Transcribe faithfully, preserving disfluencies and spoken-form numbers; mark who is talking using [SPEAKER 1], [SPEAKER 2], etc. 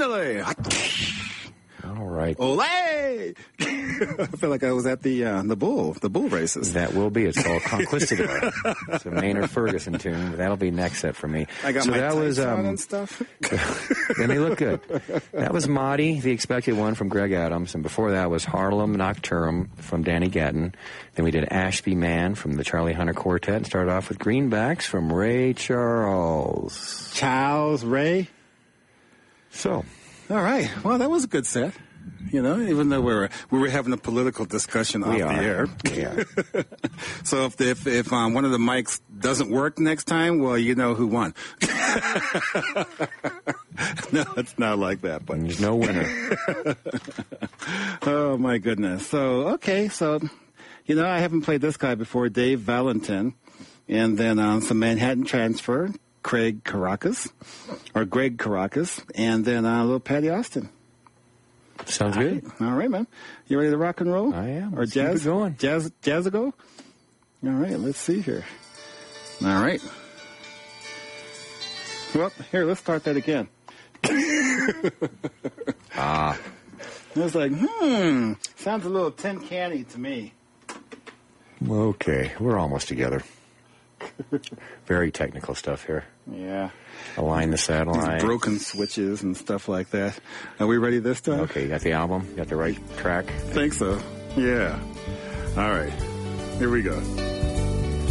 [SPEAKER 1] Andale.
[SPEAKER 2] All right.
[SPEAKER 1] Olay! I feel like I was at the uh, the bull the bull races.
[SPEAKER 2] That will be. It's called Conquistador. It's a Maynard Ferguson tune. But that'll be next set for me.
[SPEAKER 1] I got
[SPEAKER 2] so
[SPEAKER 1] my
[SPEAKER 2] that was,
[SPEAKER 1] tights on
[SPEAKER 2] um,
[SPEAKER 1] and stuff.
[SPEAKER 2] And they look good. That was Mahdi, The Expected One from Greg Adams. And before that was Harlem Nocturne from Danny Gatton. Then we did Ashby Man from the Charlie Hunter Quartet. And started off with Greenbacks from Ray Charles.
[SPEAKER 1] Charles Ray.
[SPEAKER 2] So...
[SPEAKER 1] All right. Well, that was a good set. You know, even though we were we were having a political discussion off
[SPEAKER 2] We
[SPEAKER 1] the
[SPEAKER 2] are.
[SPEAKER 1] air.
[SPEAKER 2] Yeah.
[SPEAKER 1] So if if if um, one of the mics doesn't work next time, well, you know who won. No, it's not like that. But
[SPEAKER 2] There's no winner.
[SPEAKER 1] Oh my goodness. So okay. So you know, I haven't played this guy before, Dave Valentin, and then um, some Manhattan Transfer. Craig Caracas, or Greg Caracas, and then uh, a little Patty Austin.
[SPEAKER 2] Sounds
[SPEAKER 1] All
[SPEAKER 2] good.
[SPEAKER 1] right. All right, man. You ready to rock and roll?
[SPEAKER 2] I am.
[SPEAKER 1] Or
[SPEAKER 2] Let's keep
[SPEAKER 1] jazz?
[SPEAKER 2] it going.
[SPEAKER 1] Jazz, jazz go? All right, let's see here. All right. Well, here, let's start that again.
[SPEAKER 2] Ah.
[SPEAKER 1] I was like, hmm, sounds a little tin canny to me.
[SPEAKER 2] Okay. We're almost together. Very technical stuff here.
[SPEAKER 1] Yeah.
[SPEAKER 2] Align the satellite.
[SPEAKER 1] These broken switches and stuff like that. Are we ready this time?
[SPEAKER 2] Okay, you got the album? You got the right track?
[SPEAKER 1] Think so. Yeah. All right. Here we go.